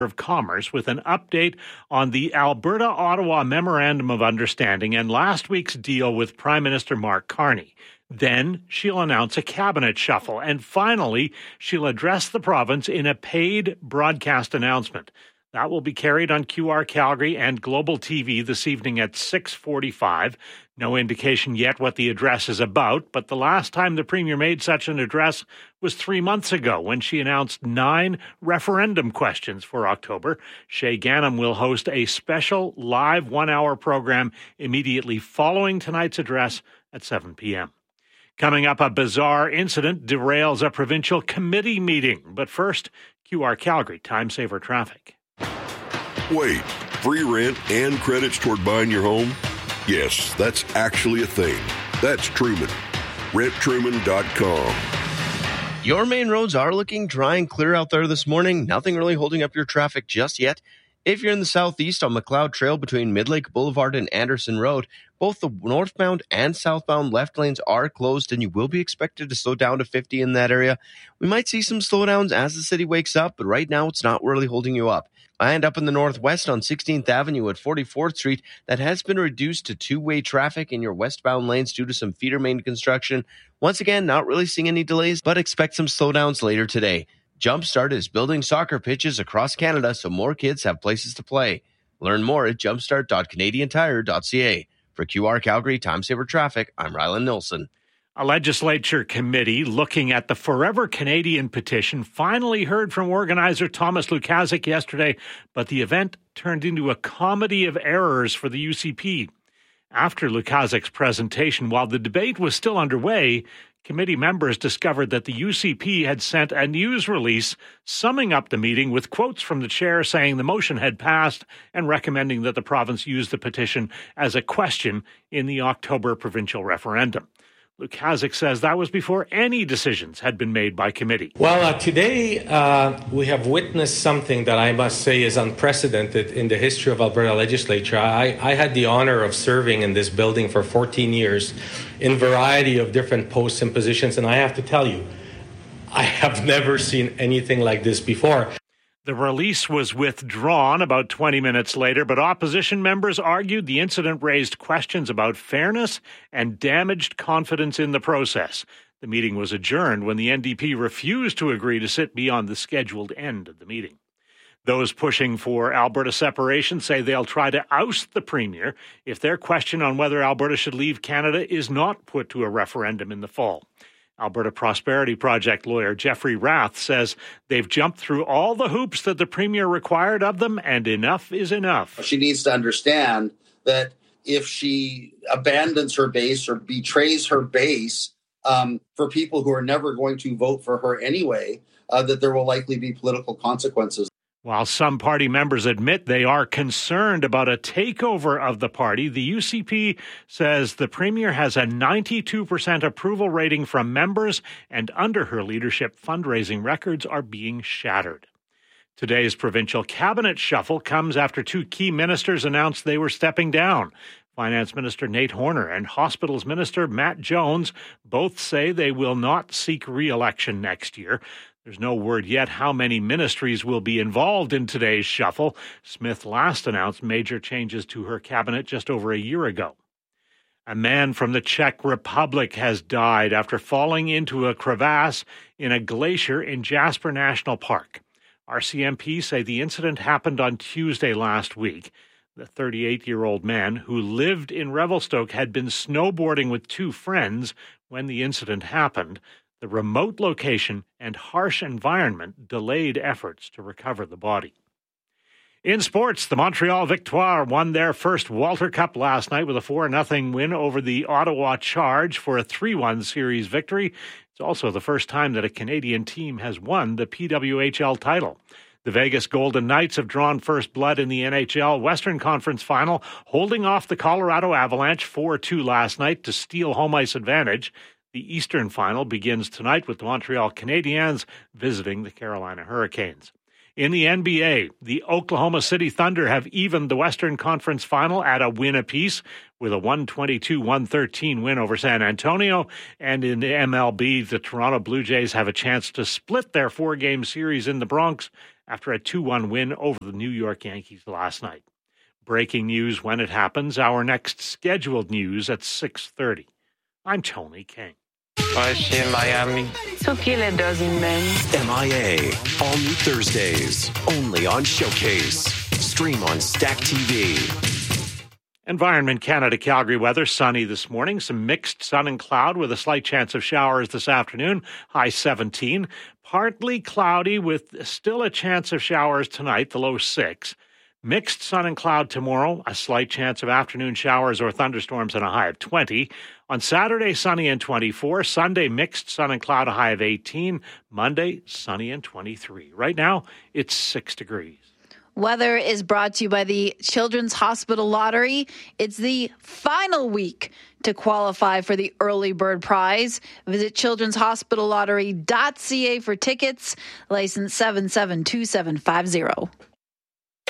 of Commerce with an update on the Alberta-Ottawa Memorandum of Understanding and last week's deal with Prime Minister Mark Carney. Then she'll announce a cabinet shuffle. And finally, she'll address the province in a paid broadcast announcement. That will be carried on QR Calgary and Global TV this evening at 6:45. No indication yet what the address is about, but the last time the Premier made such an address was 3 months ago when she announced 9 referendum questions for October. Shay Ghanem will host a special live 1-hour program immediately following tonight's address at 7 p.m. Coming up, a bizarre incident derails a provincial committee meeting. But first, QR Calgary Time Saver Traffic. Wait, free rent and credits toward buying your home? Yes, that's actually a thing. That's Truman. RentTruman.com. Your main roads are looking dry and clear out there this morning. Nothing really holding up your traffic just yet. If you're in the southeast on McLeod Trail between Midlake Boulevard and Anderson Road, both the northbound and southbound left lanes are closed, and you will be expected to slow down to 50 in that area. We might see some slowdowns as the city wakes up, but right now it's not really holding you up. And up in the northwest on 16th Avenue at 44th Street, that has been reduced to two-way traffic in your westbound lanes due to some feeder main construction. Once again, not really seeing any delays, but expect some slowdowns later today. Jumpstart is building soccer pitches across Canada so more kids have places to play. Learn more at jumpstart.canadiantire.ca. For QR Calgary Time Saver Traffic, I'm Rylan Nilsson. A legislature committee looking at the Forever Canadian petition finally heard from organizer Thomas Lukaszuk yesterday, but the event turned into a comedy of errors for the UCP. After Lukaszuk's presentation, while the debate was still underway, committee members discovered that the UCP had sent a news release summing up the meeting with quotes from the chair saying the motion had passed and recommending that the province use the petition as a question in the October provincial referendum. Lukaszuk says that was before any decisions had been made by committee. Well, today we have witnessed something that I must say is unprecedented in the history of Alberta legislature. I had the honor of serving in this building for 14 years in a variety of different posts and positions, and I have to tell you, I have never seen anything like this before. The release was withdrawn about 20 minutes later, but opposition members argued the incident raised questions about fairness and damaged confidence in the process. The meeting was adjourned when the NDP refused to agree to sit beyond the scheduled end of the meeting. Those pushing for Alberta separation say they'll try to oust the Premier if their question on whether Alberta should leave Canada is not put to a referendum in the fall. Alberta Prosperity Project lawyer Jeffrey Rath says they've jumped through all the hoops that the Premier required of them, and enough is enough. She needs to understand that if she abandons her base or betrays her base for people who are never going to vote for her anyway, that there will likely be political consequences. While some party members admit they are concerned about a takeover of the party, the UCP says the Premier has a 92% approval rating from members, and under her leadership, fundraising records are being shattered. Today's provincial cabinet shuffle comes after 2 key ministers announced they were stepping down. Finance Minister Nate Horner and Hospitals Minister Matt Jones both say they will not seek re-election next year. There's no word yet how many ministries will be involved in today's shuffle. Smith last announced major changes to her cabinet just over a year ago. A man from the Czech Republic has died after falling into a crevasse in a glacier in Jasper National Park. RCMP say the incident happened on Tuesday last week. The 38-year-old man who lived in Revelstoke had been snowboarding with 2 friends when the incident happened. The remote location and harsh environment delayed efforts to recover the body. In sports, the Montreal Victoire won their first Walter Cup last night with a 4-0 win over the Ottawa Charge for a 3-1 series victory. It's also the first time that a Canadian team has won the PWHL title. The Vegas Golden Knights have drawn first blood in the NHL Western Conference Final, holding off the Colorado Avalanche 4-2 last night to steal home ice advantage. The Eastern Final begins tonight with the Montreal Canadiens visiting the Carolina Hurricanes. In the NBA, the Oklahoma City Thunder have evened the Western Conference Final at a win apiece with a 122-113 win over San Antonio. And in the MLB, the Toronto Blue Jays have a chance to split their 4-game series in the Bronx after a 2-1 win over the New York Yankees last night. Breaking news when it happens. Our next scheduled news at 6:30. I'm Tony King. Was she in Miami? So kill a dozen men. MIA. All new Thursdays. Only on Showcase. Stream on Stack TV. Environment Canada Calgary weather. Sunny this morning. Some mixed sun and cloud with a slight chance of showers this afternoon. High 17. Partly cloudy with still a chance of showers tonight. The low 6. Mixed sun and cloud tomorrow, a slight chance of afternoon showers or thunderstorms and a high of 20. On Saturday, sunny and 24. Sunday, mixed sun and cloud, a high of 18. Monday, sunny and 23. Right now, it's 6 degrees. Weather is brought to you by the Children's Hospital Lottery. It's the final week to qualify for the Early Bird Prize. Visit childrenshospitallottery.ca for tickets. License 772750.